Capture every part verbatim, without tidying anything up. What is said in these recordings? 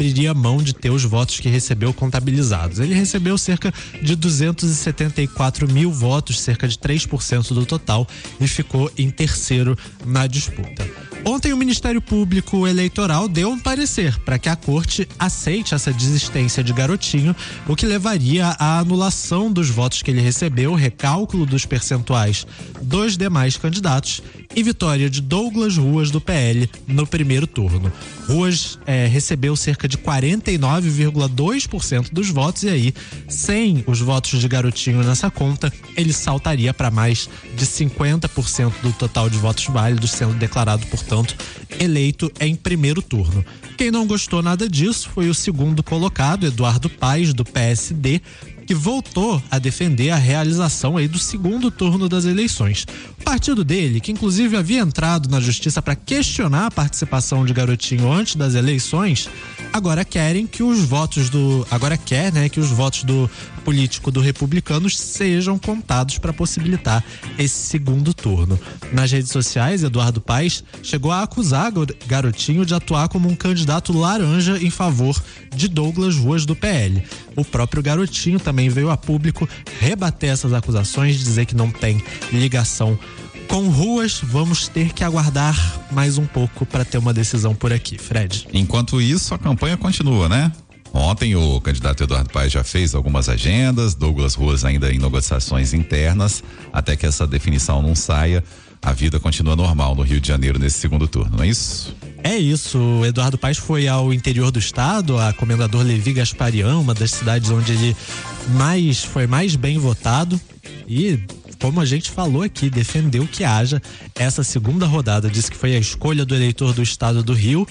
abriria mão de ter os votos que recebeu contabilizados. Ele recebeu cerca de duzentos e setenta e quatro mil votos, cerca de três por cento do total, e ficou em terceiro na disputa. Ontem o Ministério Público Eleitoral deu um parecer para que a corte aceite essa desistência de Garotinho, o que levaria à anulação dos votos que ele recebeu, recálculo dos percentuais dos demais candidatos e vitória de Douglas Ruas do P L no primeiro turno. Ruas é, recebeu cerca de quarenta e nove vírgula dois por cento dos votos e aí, sem os votos de Garotinho nessa conta, ele saltaria para mais de cinquenta por cento do total de votos válidos, sendo declarado, portanto, eleito em primeiro turno. Quem não gostou nada disso foi o segundo colocado, Eduardo Paes, do P S D, que voltou a defender a realização aí do segundo turno das eleições. O partido dele, que inclusive havia entrado na justiça para questionar a participação de Garotinho antes das eleições, agora querem que os votos do, agora quer, né, que os votos do político do Republicanos sejam contados para possibilitar esse segundo turno. Nas redes sociais, Eduardo Paes chegou a acusar Garotinho de atuar como um candidato laranja em favor de Douglas Ruas do P L. O próprio Garotinho também veio a público rebater essas acusações, dizer que não tem ligação com Ruas. Vamos ter que aguardar mais um pouco para ter uma decisão por aqui, Fred. Enquanto isso, a campanha continua, né? Ontem o candidato Eduardo Paes já fez algumas agendas, Douglas Ruas ainda em negociações internas, até que essa definição não saia, a vida continua normal no Rio de Janeiro nesse segundo turno, não é isso? É isso, o Eduardo Paes foi ao interior do estado, a Comendador Levi Gasparian, uma das cidades onde ele mais, foi mais bem votado, e como a gente falou aqui, defendeu que haja essa segunda rodada, disse que foi a escolha do eleitor do estado do Rio,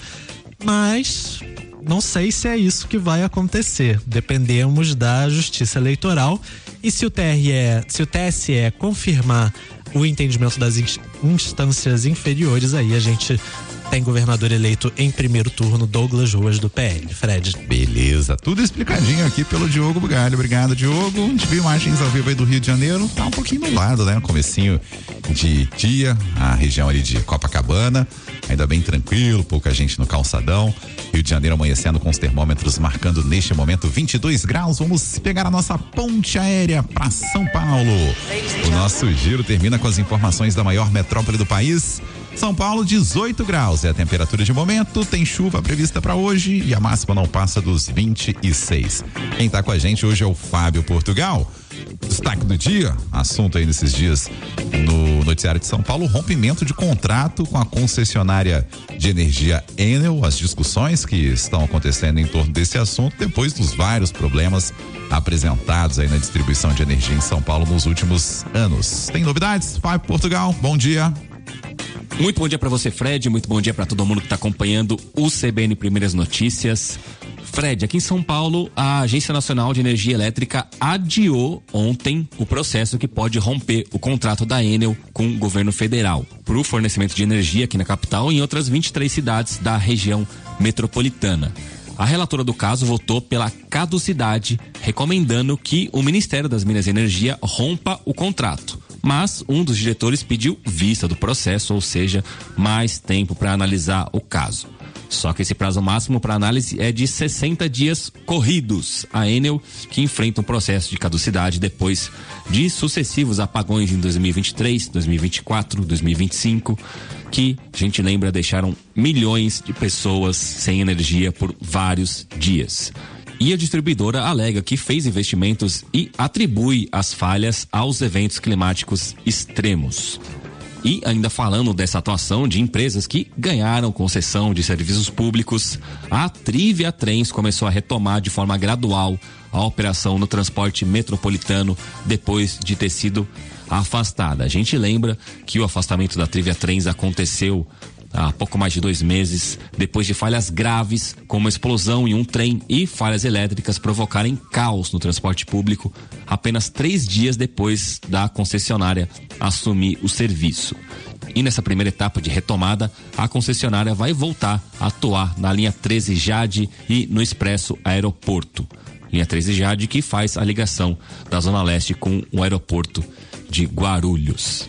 mas não sei se é isso que vai acontecer. Dependemos da Justiça Eleitoral e se o T R E, se o T S E confirmar o entendimento das instâncias inferiores, aí a gente tem governador eleito em primeiro turno, Douglas Ruas do P L. Fred. Beleza, tudo explicadinho aqui pelo Diogo Bugalho. Obrigado, Diogo. A gente viu imagens ao vivo aí do Rio de Janeiro, tá um pouquinho nublado, né? Comecinho de dia, a região ali de Copacabana, ainda bem tranquilo, pouca gente no calçadão. Rio de Janeiro amanhecendo com os termômetros marcando neste momento vinte e dois graus. Vamos pegar a nossa ponte aérea para São Paulo. O nosso giro termina com as informações da maior metrópole do país. São Paulo, dezoito graus é a temperatura de momento, tem chuva prevista para hoje e a máxima não passa dos vinte e seis. Quem tá com a gente hoje é o Fábio Portugal. Destaque do dia, assunto aí nesses dias no noticiário de São Paulo, rompimento de contrato com a concessionária de energia Enel, as discussões que estão acontecendo em torno desse assunto depois dos vários problemas apresentados aí na distribuição de energia em São Paulo nos últimos anos. Tem novidades? Fábio Portugal, bom dia. Muito bom dia para você, Fred, muito bom dia para todo mundo que está acompanhando o C B N Primeiras Notícias. Fred, aqui em São Paulo, a Agência Nacional de Energia Elétrica adiou ontem o processo que pode romper o contrato da Enel com o governo federal para o fornecimento de energia aqui na capital e em outras vinte e três cidades da região metropolitana. A relatora do caso votou pela caducidade, recomendando que o Ministério das Minas e Energia rompa o contrato. Mas um dos diretores pediu vista do processo, ou seja, mais tempo para analisar o caso. Só que esse prazo máximo para análise é de sessenta dias corridos. A Enel, que enfrenta um processo de caducidade depois de sucessivos apagões em dois mil e vinte e três, dois mil e vinte e quatro, dois mil e vinte e cinco, que a gente lembra deixaram milhões de pessoas sem energia por vários dias. E a distribuidora alega que fez investimentos e atribui as falhas aos eventos climáticos extremos. E ainda falando dessa atuação de empresas que ganharam concessão de serviços públicos, a Trivia Trens começou a retomar de forma gradual a operação no transporte metropolitano depois de ter sido afastada. A gente lembra que o afastamento da Trivia Trens aconteceu há pouco mais de dois meses, depois de falhas graves, como explosão em um trem e falhas elétricas provocarem caos no transporte público, apenas três dias depois da concessionária assumir o serviço. E nessa primeira etapa de retomada, a concessionária vai voltar a atuar na linha treze Jade e no Expresso Aeroporto. Linha treze Jade que faz a ligação da Zona Leste com o aeroporto de Guarulhos.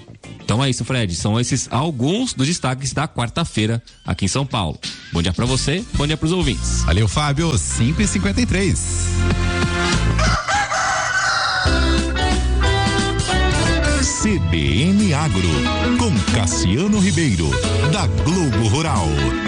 Então é isso, Fred. São esses alguns dos destaques da quarta-feira aqui em São Paulo. Bom dia pra você, bom dia pros ouvintes. Valeu, Fábio. cinco e cinquenta e três. C B N Agro, com Cassiano Ribeiro, da Globo Rural.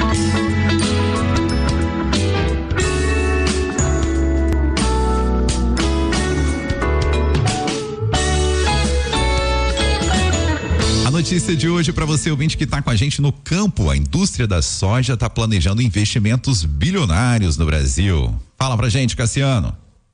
A notícia de hoje para você, ouvinte que está com a gente no campo, a indústria da soja está planejando investimentos bilionários no Brasil. Fala pra gente, Cassiano.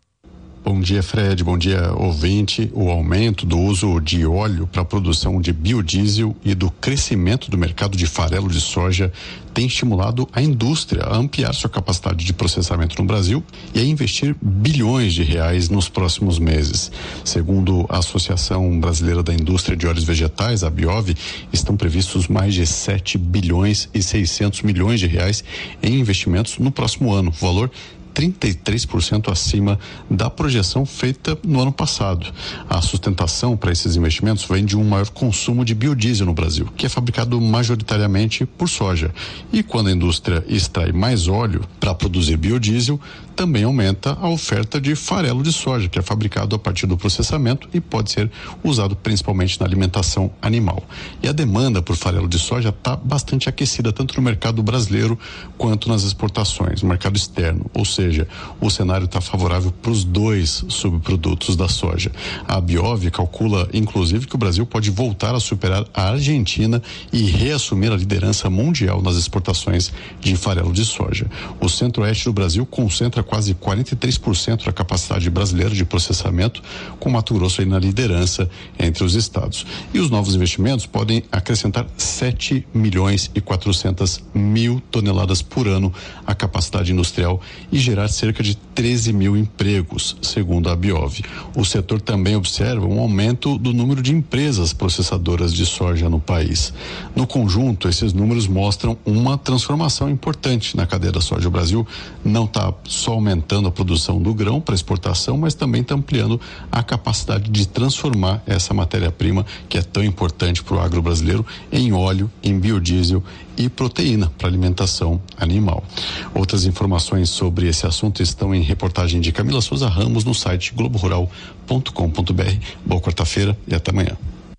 Bom dia, Fred. Bom dia, ouvinte. O aumento do uso de óleo para a produção de biodiesel e do crescimento do mercado de farelo de soja tem estimulado a indústria a ampliar sua capacidade de processamento no Brasil e a investir bilhões de reais nos próximos meses. Segundo a Associação Brasileira da Indústria de Óleos Vegetais, a Biov, estão previstos mais de sete bilhões e seiscentos milhões de reais em investimentos no próximo ano, valor trinta e três por cento acima da projeção feita no ano passado. A sustentação para esses investimentos vem de um maior consumo de biodiesel no Brasil, que é fabricado majoritariamente por soja. E quando a indústria extrai mais óleo para produzir biodiesel, também aumenta a oferta de farelo de soja, que é fabricado a partir do processamento e pode ser usado principalmente na alimentação animal. E a demanda por farelo de soja está bastante aquecida, tanto no mercado brasileiro quanto nas exportações, no mercado externo, ou seja, Ou seja, o cenário está favorável para os dois subprodutos da soja. A Biov calcula, inclusive, que o Brasil pode voltar a superar a Argentina e reassumir a liderança mundial nas exportações de farelo de soja. O centro-oeste do Brasil concentra quase quarenta e três por cento da capacidade brasileira de processamento, com Mato Grosso aí na liderança entre os estados. E os novos investimentos podem acrescentar sete milhões e quatrocentas mil toneladas por ano à capacidade industrial e gerar cerca de treze mil empregos, segundo a Biov. O setor também observa um aumento do número de empresas processadoras de soja no país. No conjunto, esses números mostram uma transformação importante na cadeia da soja. O Brasil não está só aumentando a produção do grão para exportação, mas também está ampliando a capacidade de transformar essa matéria-prima, que é tão importante para o agro brasileiro, em óleo, em biodiesel e proteína para alimentação animal. Outras informações sobre esse assunto estão em reportagem de Camila Souza Ramos no site globo rural ponto com ponto br. Boa quarta-feira e até amanhã.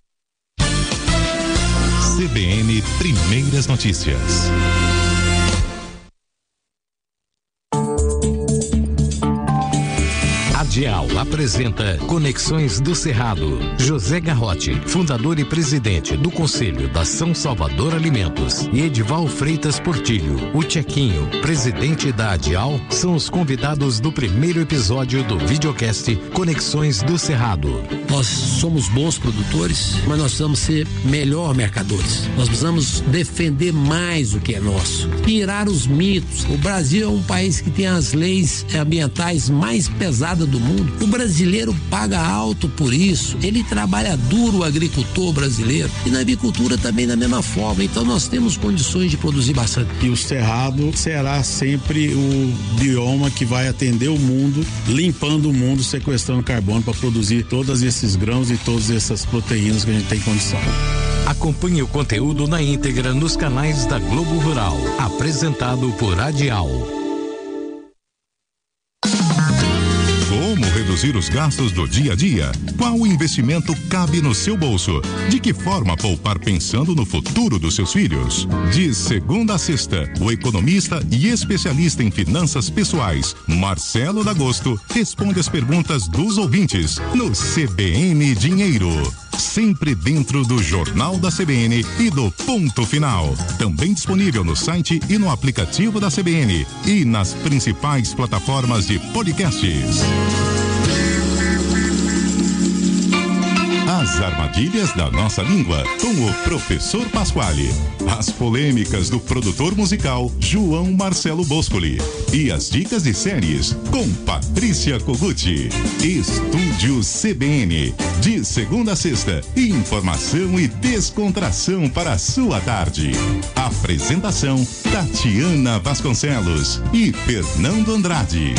C B N Primeiras Notícias. Dial apresenta Conexões do Cerrado. José Garrote, fundador e presidente do Conselho da São Salvador Alimentos, e Edival Freitas Portilho, o Tchequinho, presidente da Dial, são os convidados do primeiro episódio do videocast Conexões do Cerrado. Nós somos bons produtores, mas nós precisamos ser melhor mercadores. Nós precisamos defender mais o que é nosso, tirar os mitos. O Brasil é um país que tem as leis ambientais mais pesadas do mundo. O brasileiro paga alto por isso. Ele trabalha duro, o agricultor brasileiro, e na avicultura também da mesma forma. Então nós temos condições de produzir bastante. E o cerrado será sempre o bioma que vai atender o mundo, limpando o mundo, sequestrando carbono para produzir todos esses grãos e todas essas proteínas que a gente tem condição. Acompanhe o conteúdo na íntegra nos canais da Globo Rural, apresentado por Adial. Como reduzir os gastos do dia a dia? Qual investimento cabe no seu bolso? De que forma poupar pensando no futuro dos seus filhos? De segunda a sexta, o economista e especialista em finanças pessoais, Marcelo D'Agosto, responde as perguntas dos ouvintes no C B N Dinheiro. Sempre dentro do Jornal da C B N e do Ponto Final. Também disponível no site e no aplicativo da C B N e nas principais plataformas de podcasts. As armadilhas da nossa língua, com o professor Pasquale. As polêmicas do produtor musical João Marcelo Boscoli. E as dicas de séries com Patrícia Koguchi. Estúdio C B N. De segunda a sexta, informação e descontração para a sua tarde. Apresentação Tatiana Vasconcelos e Fernando Andrade.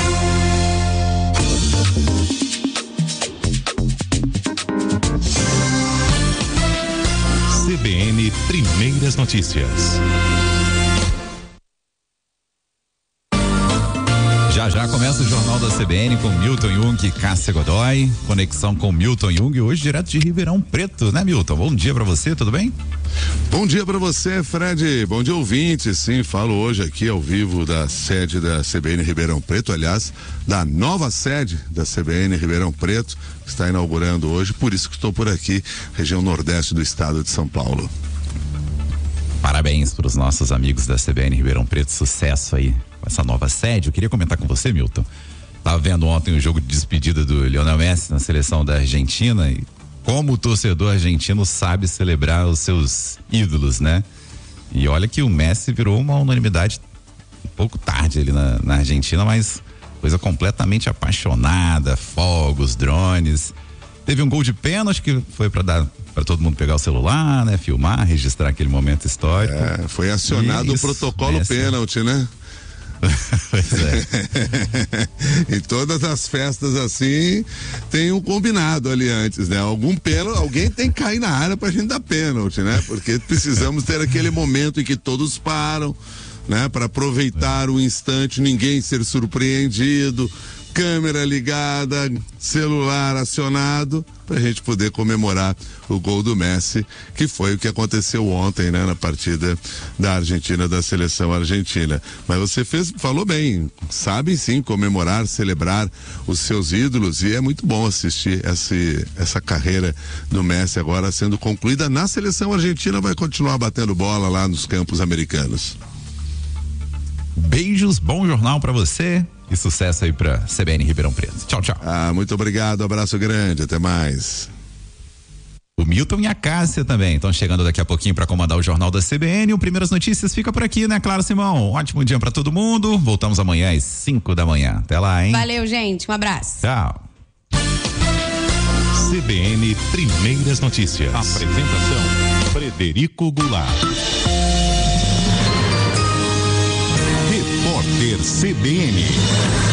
C B N Primeiras Notícias. Já já começa o Jornal da C B N com Milton Jung e Cássia Godoy. Conexão com Milton Jung hoje direto de Ribeirão Preto, né, Milton? Bom dia pra você, tudo bem? Bom dia pra você, Fred. Bom dia, ouvinte. Sim, falo hoje aqui ao vivo da sede da C B N Ribeirão Preto, aliás, da nova sede da C B N Ribeirão Preto, que está inaugurando hoje, por isso que estou por aqui, região nordeste do estado de São Paulo. Parabéns para os nossos amigos da C B N Ribeirão Preto, sucesso aí com essa nova sede. Eu queria comentar com você, Milton. Tava vendo ontem o jogo de despedida do Lionel Messi na seleção da Argentina e como o torcedor argentino sabe celebrar os seus ídolos, né? E olha que o Messi virou uma unanimidade um pouco tarde ali na, na Argentina, mas coisa completamente apaixonada, fogos, drones. Teve um gol de pênalti que foi para dar para todo mundo pegar o celular, né? Filmar, registrar aquele momento histórico. É, foi acionado o protocolo Messi. Pênalti, né? Pois é. Em todas as festas assim tem um combinado ali antes, né? Algum pênalti, alguém tem que cair na área pra gente dar pênalti, né? Porque precisamos ter aquele momento em que todos param, né? Para aproveitar o instante, ninguém ser surpreendido, câmera ligada, celular acionado, pra gente poder comemorar o gol do Messi, que foi o que aconteceu ontem, né, na partida da Argentina, da seleção argentina. Mas você fez, falou bem, sabe sim comemorar, celebrar os seus ídolos, e é muito bom assistir esse, essa carreira do Messi agora sendo concluída na seleção argentina, vai continuar batendo bola lá nos campos americanos. Beijos, bom jornal pra você. E sucesso aí pra C B N Ribeirão Preto. Tchau, tchau. Ah, muito obrigado, abraço grande, até mais. O Milton e a Cássia também estão chegando daqui a pouquinho para comandar o Jornal da C B N. O Primeiras Notícias fica por aqui, né, Clara Simão? Ótimo dia para todo mundo. Voltamos amanhã às cinco da manhã. Até lá, hein? Valeu, gente. Um abraço. Tchau. C B N Primeiras Notícias. Apresentação: Frederico Goulart. Repórter C B N.